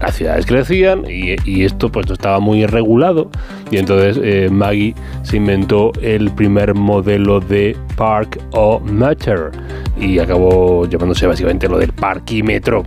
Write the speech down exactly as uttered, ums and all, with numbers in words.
las ciudades crecían y, y esto pues no estaba muy regulado, y entonces eh, Maggie se inventó el primer modelo de Park-O-Meter y acabó llamándose básicamente lo del parquímetro.